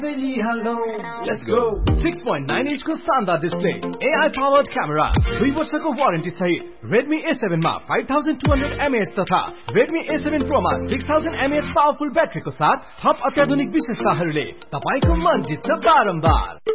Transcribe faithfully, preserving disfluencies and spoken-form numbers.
Let's go. six point nine inch को शानदार display, A I powered camera, दुई वर्षको वारेन्टी सहित Redmi A seven मा five thousand two hundred milliamp hour तथा Redmi A seven Pro मा six thousand milliamp hour powerful ब्याट्रीको साथ थप अत्याधुनिक विशेषताहरूले तपाईको मन जित्छ बारम्बार।